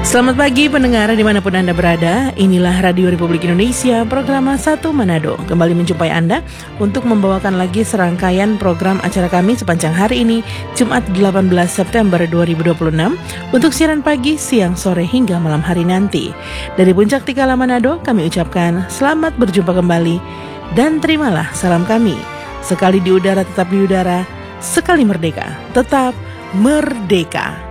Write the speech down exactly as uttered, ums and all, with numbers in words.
Selamat pagi pendengar dimanapun Anda berada. Inilah Radio Republik Indonesia, program Satu Manado kembali menjumpai Anda untuk membawakan lagi serangkaian program acara kami sepanjang hari ini, Jumat delapan belas September dua ribu dua puluh enam, untuk siaran pagi, siang, sore hingga malam hari nanti. Dari Puncak Tikala Manado kami ucapkan selamat berjumpa kembali dan terimalah salam kami. Sekali di udara tetap di udara, sekali merdeka tetap merdeka.